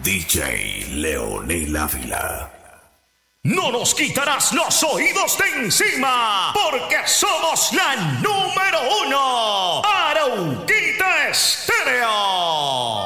DJ Leonel Ávila. No nos quitarás los oídos de encima, porque somos la número 1.